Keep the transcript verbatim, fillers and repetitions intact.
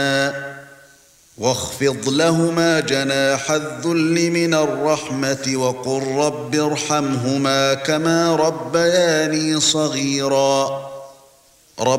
واخفض لهما جناح الذل من الرحمة وقل رب ارحمهما كما ربياني صغيرا